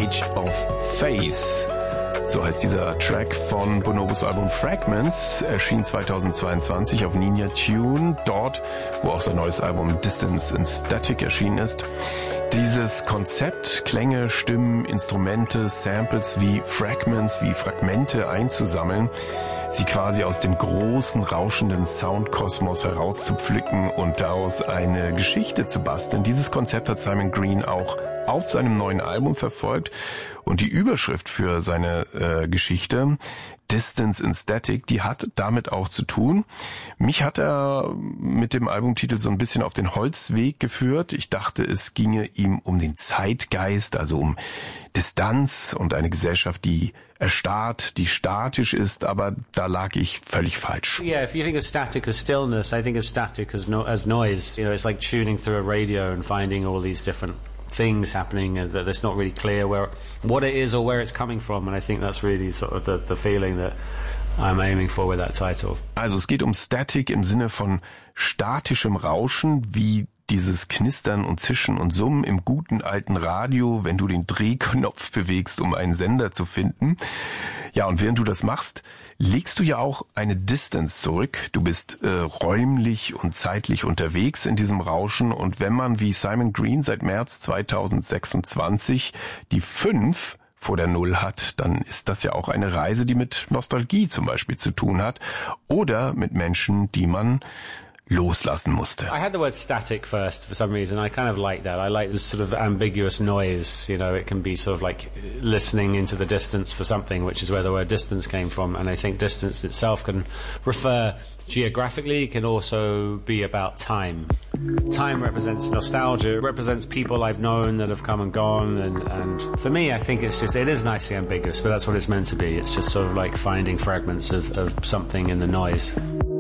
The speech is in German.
Age of Faith. So heißt dieser Track von Bonobos Album Fragments, erschien 2022 auf Ninja Tune, dort, wo auch sein neues Album Distance and Static erschienen ist. Dieses Konzept, Klänge, Stimmen, Instrumente, Samples wie Fragments, wie Fragmente einzusammeln, sie quasi aus dem großen, rauschenden Soundkosmos herauszupflücken und daraus eine Geschichte zu basteln. Dieses Konzept hat Simon Green auch auf seinem neuen Album verfolgt und die Überschrift für seine Geschichte, Distance and Static, die hat damit auch zu tun. Mich hat er mit dem Albumtitel so ein bisschen auf den Holzweg geführt. Ich dachte, es ginge ihm um den Zeitgeist, also um Distanz und eine Gesellschaft, die erstarrt, die statisch ist, aber da lag ich völlig falsch. Yeah, if you think of static as stillness, I think of static as noise. You know, it's like tuning through a radio and finding all these different things happening that it's not really clear what it is or where it's coming from, and I think that's really sort of the feeling that I'm aiming for with that title. Also es geht um Static im Sinne von statischem Rauschen, wie dieses Knistern und Zischen und Summen im guten alten Radio, wenn du den Drehknopf bewegst, um einen Sender zu finden. Ja, und während du das machst, legst du ja auch eine Distance zurück. Du bist räumlich und zeitlich unterwegs in diesem Rauschen. Und wenn man wie Simon Green seit März 2026 die 5 vor der Null hat, dann ist das ja auch eine Reise, die mit Nostalgie zum Beispiel zu tun hat oder mit Menschen, die man loslassen musste. I had the word static first for some reason. I kind of like that. I like this sort of ambiguous noise. You know, it can be sort of like listening into the distance for something, which is where the word distance came from. And I think distance itself can refer geographically, it can also be about time. Time represents nostalgia, it represents people I've known that have come and gone, and for me I think it is nicely ambiguous, but that's what it's meant to be. It's just sort of like finding fragments of something in the noise.